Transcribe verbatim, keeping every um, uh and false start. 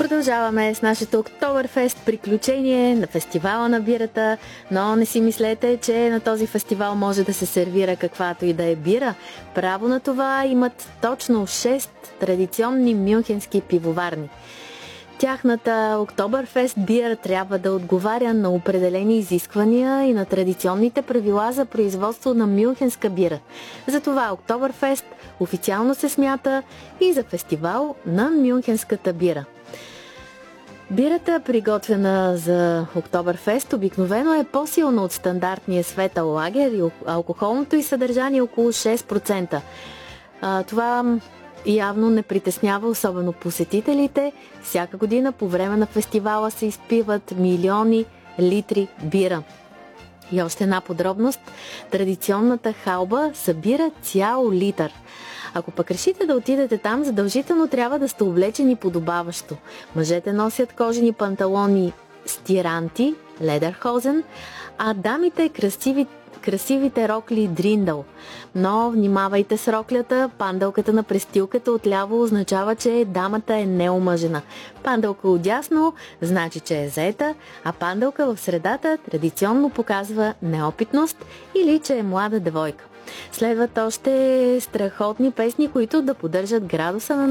Продължаваме с нашето Октоберфест приключение на фестивала на бирата, но не си мислете, че на този фестивал може да се сервира каквато и да е бира. Право на това имат точно шест традиционни мюнхенски пивоварни. Тяхната Октоберфест бира трябва да отговаря на определени изисквания и на традиционните правила за производство на мюнхенска бира. Затова Октоберфест официално се смята и за фестивал на мюнхенската бира. Бирата, приготвена за Октоберфест, обикновено е по-силна от стандартния светъл лагер и алкохолното й съдържание е около шест процента. А, това явно не притеснява особено посетителите. Всяка година по време на фестивала се изпиват милиони литри бира. И още една подробност. Традиционната халба събира цял литър. Ако пък решите да отидете там, задължително трябва да сте облечени подобаващо. Мъжете носят кожени панталони стиранти, ледерхозен, а дамите красиви, красивите рокли дриндъл. Но внимавайте с роклята, пандълката на престилката отляво означава, че дамата е неомъжена. Пандълка отдясно значи, че е заета, а пандълка в средата традиционно показва неопитност или че е млада девойка. Следват още страхотни песни, които да поддържат градуса на